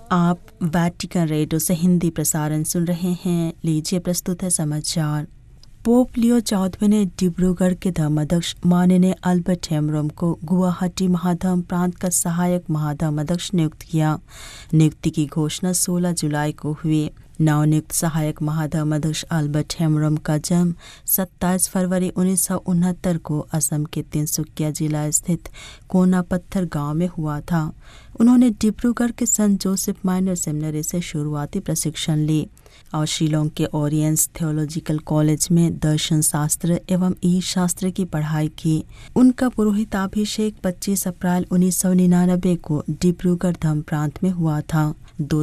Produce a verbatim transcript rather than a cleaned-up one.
आप Vatican radio से हिंदी प्रसारण सुन रहे हैं। लीजिए प्रस्तुत है समाचार। पोप लियो चौदहवें ने डिब्रूगढ़ के धर्माध्यक्ष माननीय अल्बर्ट हेम्ब्रोम को गुवाहाटी महाधर्म प्रांत का सहायक महाधर्माध्यक्ष नियुक्त किया। नियुक्ति की घोषणा सोलह जुलाई को हुई। नवनियुक्त सहायक महाधर्माध्यक्ष अल्बर्ट हेम्ब्रोम का जन्म सत्ताईस फरवरी उन्नीस सौ उनहत्तर को असम के तिनसुकिया जिला स्थित कोनापत्थर गांव में हुआ था। उन्होंने डिब्रूगढ़ के सेंट जोसेफ माइनर सेमिनरी से शुरुआती प्रशिक्षण ली और शिलोंग के ओरिएंस थियोलॉजिकल कॉलेज में दर्शन शास्त्र एवं ई शास्त्र की पढ़ाई की। उनका पुरोहिताभिषेक पच्चीस अप्रैल उन्नीस सौ निन्यानवे को डिब्रूगढ़ धर्म प्रांत में हुआ था। दो